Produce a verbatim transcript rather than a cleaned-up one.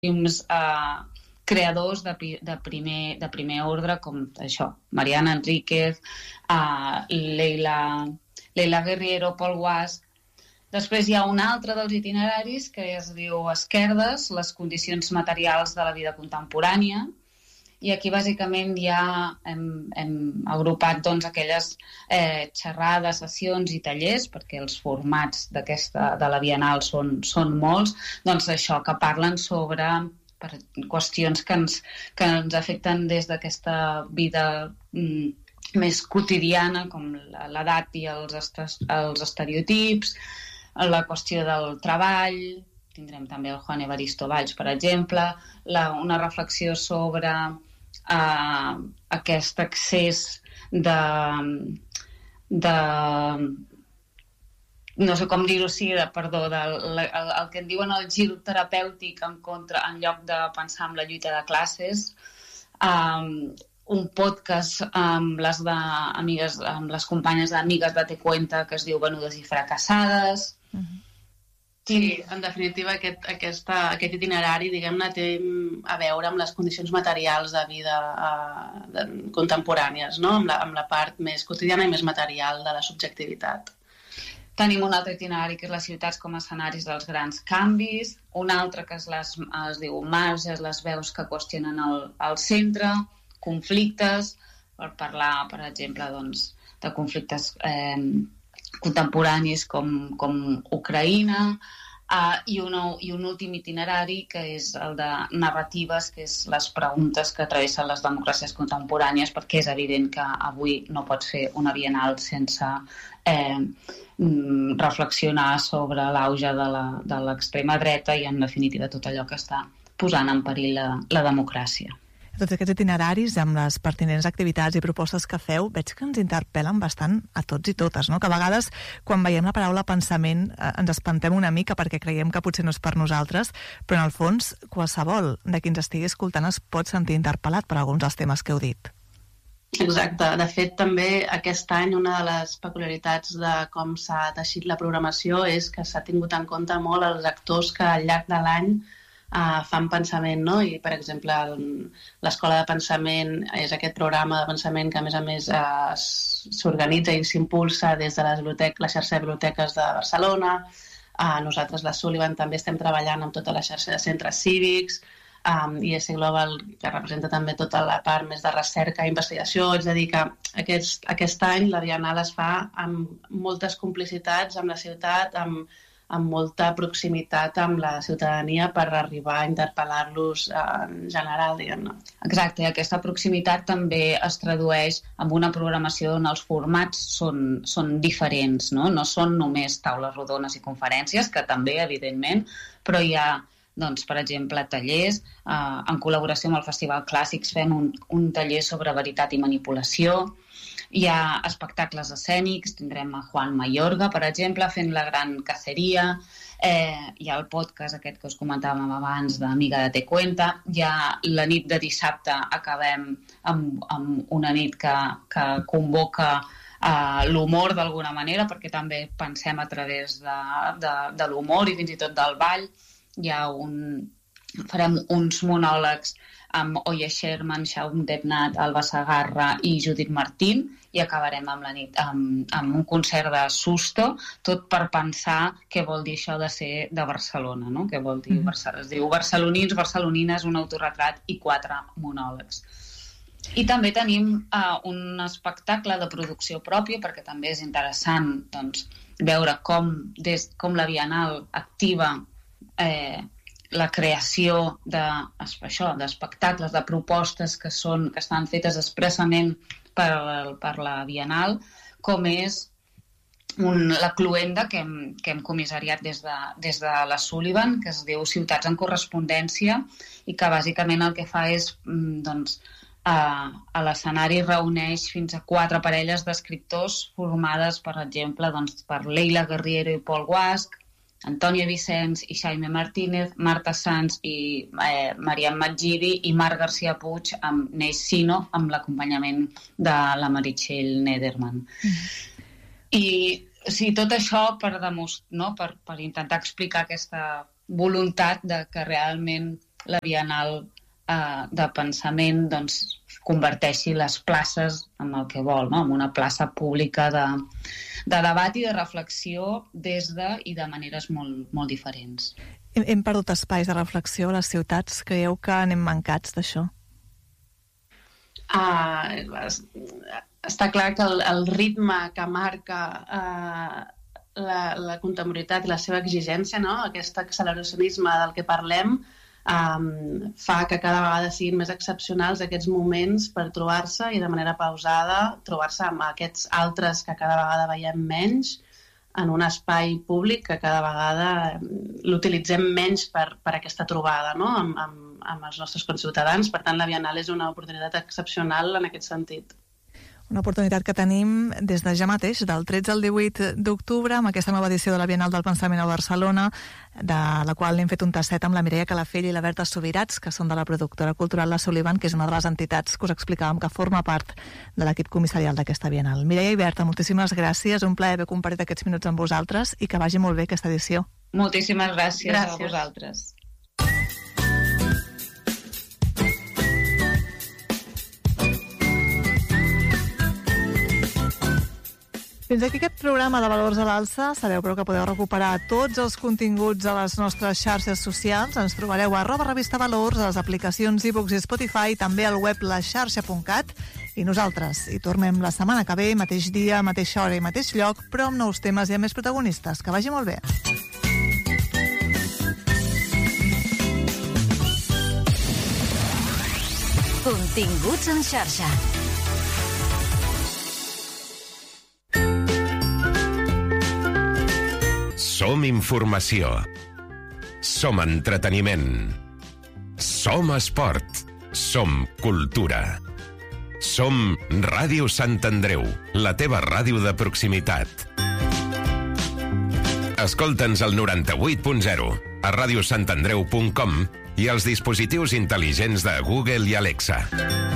eh, creadors de, de, primer, de primer ordre, com això, Mariana Enríquez, eh, Leila, Leila Guerriero, Paul Guasch. Després hi ha un altre dels itineraris que es diu Esquerdes, les condicions materials de la vida contemporània, i aquí bàsicament ja hem, hem agrupat doncs, aquelles eh, xerrades, sessions i tallers, perquè els formats d'aquesta de la Bienal són, són molts, doncs això, que parlen sobre per qüestions que ens, que ens afecten des d'aquesta vida mm, més quotidiana, com l'edat i els, estes, els estereotips, la qüestió del treball, tindrem també el Juan Evaristo Valls, per exemple, la, una reflexió sobre uh, aquest accés de, de no sé com dir-ho, sí, de, perdó, del, el, el que en diuen el gir terapèutic en, contra, en lloc de pensar en la lluita de classes, um, un podcast amb les, de, amigues, amb les companyes d'Amigues Date Cuenta que es diu Venudes i Fracassades. Uh-huh. Sí, en definitiva aquest, aquesta, aquest itinerari, diguem-ne, té a veure amb les condicions materials de vida uh, de, contemporànies, no? Amb la, amb la part més quotidiana i més material de la subjectivitat. Tenim un altre itinerari que és les ciutats com a escenaris dels grans canvis, un altre que és les, es diu marges, les veus que qüestionen el, el centre, conflictes, per parlar, per exemple, doncs, de conflictes eh, contemporanis com, com Ucraïna, uh, i, una, i un últim itinerari que és el de narratives, que és les preguntes que travessen les democràcies contemporànies, perquè és evident que avui no pots fer una Bienal sense eh, reflexionar sobre l'auge de l'extrema dreta i, en definitiva, tot allò que està posant en perill la, la democràcia. Tots aquests itineraris amb les pertinents activitats i propostes que feu, veig que ens interpel·len bastant a tots i totes, no? Que a vegades, quan veiem la paraula pensament, eh, ens espantem una mica perquè creiem que potser no és per nosaltres, però en el fons, qualsevol de qui ens estigui escoltant es pot sentir interpel·lat per alguns dels temes que heu dit. Exacte. De fet, també aquest any una de les peculiaritats de com s'ha teixit la programació és que s'ha tingut en compte molt els actors que al llarg de l'any Uh, fan pensament, no? I, per exemple, l'Escola de Pensament és aquest programa de pensament que, a més a més, uh, s'organitza i s'impulsa des de les biblioteques, la xarxa de biblioteques de Barcelona. Uh, nosaltres, la Sullivan, també estem treballant amb tota la xarxa de centres cívics, um, i I S Global, que representa també tota la part més de recerca i investigació. És a dir, que aquest, aquest any la Bienal es fa amb moltes complicitats amb la ciutat, amb amb molta proximitat amb la ciutadania per arribar a interpel·lar-los en general, diguem-ne. Exacte, i aquesta proximitat també es tradueix en una programació on els formats són, són diferents, no? No són només taules rodones i conferències, que també, evidentment, però hi ha, doncs, per exemple, tallers. Eh, en col·laboració amb el Festival Clàssics fem un, un taller sobre veritat i manipulació. Hi ha espectacles escènics, tindrem a Juan Mayorga, per exemple, fent La Gran Caceria, eh, hi ha el podcast aquest que us comentàvem abans d'Amiga Date Cuenta, hi ha la nit de dissabte, acabem amb, amb una nit que, que convoca eh, l'humor d'alguna manera, perquè també pensem a través de, de, de l'humor i fins i tot del ball. Hi ha un... farem uns monòlegs amb Oye Sherman, Shaun Debnat, Alba Sagarra i Judit Martín, i acabarem amb, la nit, amb, amb un concert de Susto, tot per pensar què vol dir això de ser de Barcelona, no? Què vol dir Barcelona? Es diu Barcelonins, Barcelonines, un autorretrat i quatre monòlegs. I també tenim uh, un espectacle de producció pròpia, perquè també és interessant, doncs, veure com, des, com la Bienal activa eh, la creació de, això, d'espectacles, de propostes que, són, que estan fetes expressament per, per la Bienal, com és un, la cluenda que hem, que hem comissariat des de, des de la Sullivan, que es diu Ciutats en correspondència, i que bàsicament el que fa és, doncs, a, a l'escenari reuneix fins a quatre parelles d'escriptors formades, per exemple, doncs, per Leila Guerriero i Paul Guasch, Antònia Vicenç i Jaime Martínez, Marta Sanz i eh, Mariam Magidi i Marc García Puig amb Neix Sino, amb l'acompanyament de la Meritxell Nederman. Mm. I o sigui, tot això per, demostrar, no? per, per intentar explicar aquesta voluntat de que realment la Bienal eh, de Pensament doncs, converteixi les places en el que vol, no? En una plaça pública de, de debat i de reflexió des de i de maneres molt, molt diferents. Hem, hem perdut espais de reflexió a les ciutats. Creieu que anem mancats d'això? Uh, està clar que el, el ritme que marca uh, la, la contemporalitat i la seva exigència, no? Aquest acceleracionisme del que parlem, um, fa que cada vegada siguin més excepcionals aquests moments per trobar-se i de manera pausada trobar-se amb aquests altres que cada vegada veiem menys en un espai públic que cada vegada l'utilitzem menys per, per aquesta trobada, no? amb, amb, amb els nostres conciutadans. Per tant, la Bienal és una oportunitat excepcional en aquest sentit. Una oportunitat que tenim des de ja mateix, del tretze al divuit d'octubre, amb aquesta nova edició de la Bienal del Pensament a Barcelona, de la qual n'hem fet un tastet amb la Mireia Calafell i la Berta Subirats, que són de la productora cultural La Sullivan, que és una de les entitats que us explicàvem que forma part de l'equip comissarial d'aquesta Bienal. Mireia i Berta, moltíssimes gràcies, un plaer haver compartit aquests minuts amb vosaltres i que vagi molt bé aquesta edició. Moltíssimes gràcies, gràcies. A vosaltres. Fins aquí aquest programa de Valors a l'Alça. Sabeu, però, que podeu recuperar tots els continguts a les nostres xarxes socials. Ens trobareu a arroba revista Valors, a les aplicacions iVoox i Spotify, també al web laxarxa punt cat. I nosaltres hi tornem la setmana que ve, mateix dia, mateixa hora i mateix lloc, però amb nous temes i amb més protagonistes. Que vagi molt bé. Continguts en xarxa. Som informació. Som entreteniment. Som esport. Som cultura. Som Ràdio Sant Andreu, la teva ràdio de proximitat. Escolta'ns al noranta-vuit punt zero, a radiosantandreu punt com i als dispositius intel·ligents de Google i Alexa.